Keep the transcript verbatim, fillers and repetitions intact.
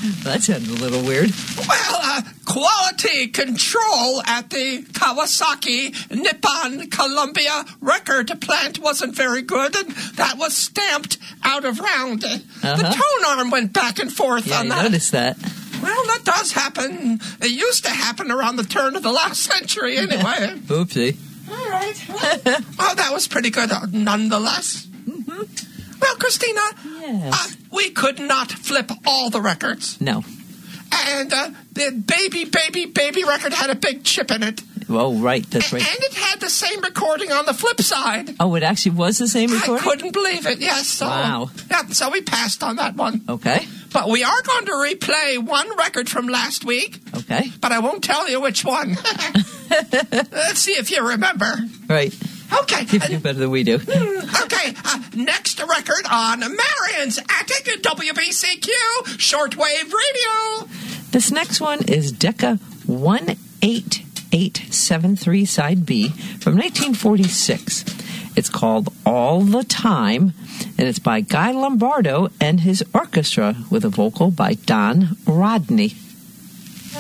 That sounded a little weird. Well, uh, quality control at the Kawasaki Nippon Columbia record plant wasn't very good, and that was stamped out of round. Uh-huh. The tone arm went back and forth yeah, on I that. noticed that. Well, that does happen. It used to happen around the turn of the last century anyway. Oopsie. All right. Well, oh, that was pretty good uh, nonetheless. Mm-hmm. Well, Christina, yes. uh, we could not flip all the records. No. And uh, the Baby, Baby, Baby record had a big chip in it. Oh, right. That's right. And it had the same recording on the flip side. Oh, it actually was the same recording? I couldn't believe it, yes. So, wow. Yeah, so we passed on that one. Okay. But we are going to replay one record from last week. Okay. But I won't tell you which one. Let's see if you remember. Right. Okay. You do better than we do. Okay. Uh, next record on Marion's Attic, W B C Q, Shortwave Radio. This next one is Decca one eight eight seven three Side B from nineteen forty-six. It's called All the Time, and it's by Guy Lombardo and his orchestra with a vocal by Don Rodney.